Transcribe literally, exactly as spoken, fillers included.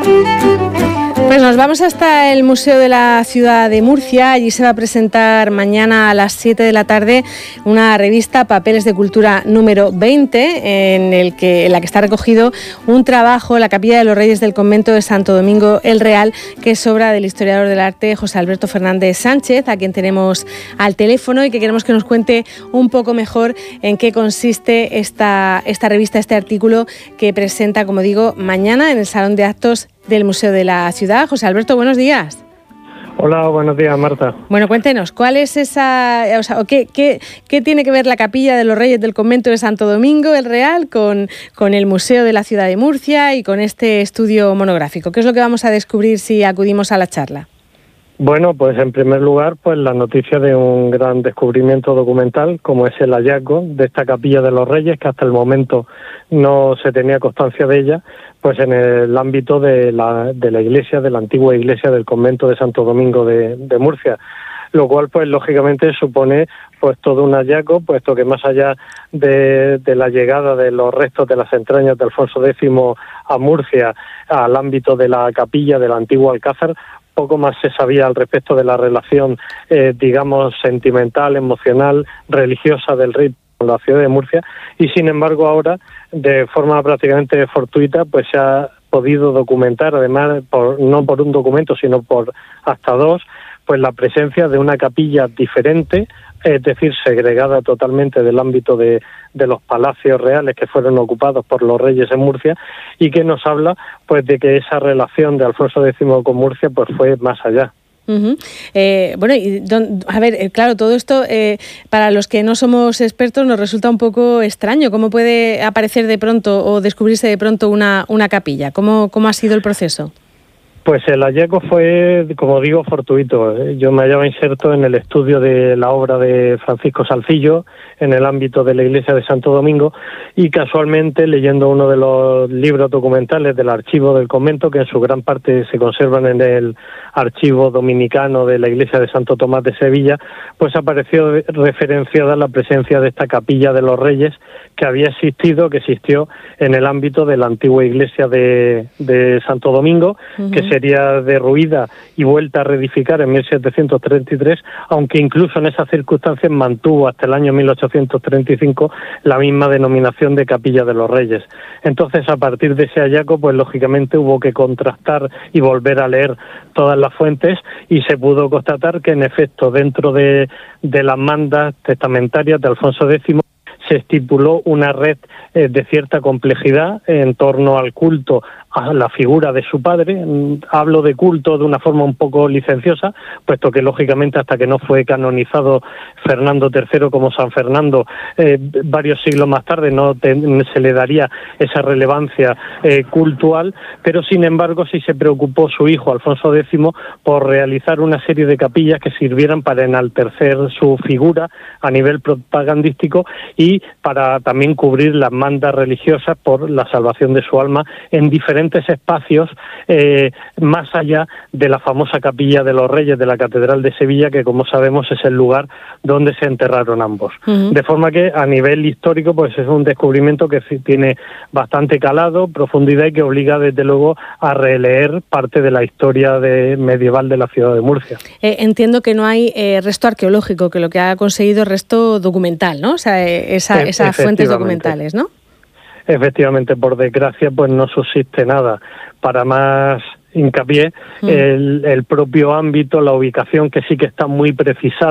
Pues nos vamos hasta el Museo de la Ciudad de Murcia. Allí se va a presentar mañana a las siete de la tarde una revista Papeles de Cultura número veinte, en, el que, en la que está recogido un trabajo, La Capilla de los Reyes del Convento de Santo Domingo el Real, que es obra del historiador del arte José Alberto Fernández Sánchez, a quien tenemos al teléfono y que queremos que nos cuente un poco mejor en qué consiste esta, esta revista, este artículo que presenta, como digo, mañana en el Salón de Actos del Museo de la Ciudad. José Alberto, buenos días. Hola, buenos días, Marta. Bueno, cuéntenos, ¿cuál es esa, o sea, qué, qué, qué tiene que ver la Capilla de los Reyes del Convento de Santo Domingo el Real con, con el Museo de la Ciudad de Murcia y con este estudio monográfico? ¿Qué es lo que vamos a descubrir si acudimos a la charla? Bueno, pues en primer lugar, pues la noticia de un gran descubrimiento documental, como es el hallazgo de esta Capilla de los Reyes, que hasta el momento no se tenía constancia de ella, pues en el ámbito de la, de la iglesia, de la antigua iglesia del convento de Santo Domingo de, de Murcia, lo cual pues lógicamente supone pues todo un hallazgo, puesto que más allá de, de la llegada de los restos de las entrañas de Alfonso Décimo a Murcia, al ámbito de la capilla del antiguo Alcázar, poco más se sabía al respecto de la relación, eh, digamos, sentimental, emocional, religiosa del rey con la ciudad de Murcia, y sin embargo ahora, de forma prácticamente fortuita, pues se ha podido documentar, además, por, no por un documento, sino por hasta dos, pues la presencia de una capilla diferente, es decir, segregada totalmente del ámbito de, de los palacios reales que fueron ocupados por los reyes en Murcia, y que nos habla pues de que esa relación de Alfonso Décimo con Murcia pues fue más allá. Uh-huh. Eh, bueno, y don, a ver, eh, claro, todo esto eh, para los que no somos expertos nos resulta un poco extraño. ¿Cómo puede aparecer de pronto o descubrirse de pronto una, una capilla? ¿Cómo, cómo ha sido el proceso? Pues el hallazgo fue, como digo, fortuito. Yo me hallaba inserto en el estudio de la obra de Francisco Salcillo en el ámbito de la iglesia de Santo Domingo, y casualmente leyendo uno de los libros documentales del archivo del convento, que en su gran parte se conservan en el archivo dominicano de la iglesia de Santo Tomás de Sevilla, pues apareció referenciada la presencia de esta Capilla de los Reyes, que había existido, que existió en el ámbito de la antigua iglesia de, de Santo Domingo, uh-huh. que sería derruida y vuelta a reedificar en mil setecientos treinta y tres, aunque incluso en esas circunstancias mantuvo hasta el año mil ochocientos treinta y cinco la misma denominación de Capilla de los Reyes. Entonces, a partir de ese hallazgo, pues lógicamente hubo que contrastar y volver a leer todas las fuentes, y se pudo constatar que en efecto dentro de, de las mandas testamentarias de Alfonso Décimo se estipuló una red eh, de cierta complejidad en torno al culto a la figura de su padre. Hablo de culto de una forma un poco licenciosa, puesto que lógicamente hasta que no fue canonizado Fernando tercero como San Fernando, eh, varios siglos más tarde no te, se le daría esa relevancia eh, cultural, pero sin embargo sí se preocupó su hijo Alfonso Décimo por realizar una serie de capillas que sirvieran para enaltecer su figura a nivel propagandístico y para también cubrir las mandas religiosas por la salvación de su alma en diferentes espacios, eh, más allá de la famosa Capilla de los Reyes de la Catedral de Sevilla, que como sabemos es el lugar donde se enterraron ambos. Uh-huh. De forma que a nivel histórico pues es un descubrimiento que tiene bastante calado, profundidad, y que obliga desde luego a releer parte de la historia de, medieval de la ciudad de Murcia. Eh, entiendo que no hay eh, resto arqueológico, que lo que ha conseguido es resto documental, ¿no? O sea, eh, esa, e- esas fuentes documentales, ¿no? Efectivamente, por desgracia, pues no subsiste nada. Para más hincapié, mm. el, el propio ámbito, la ubicación, que sí que está muy precisada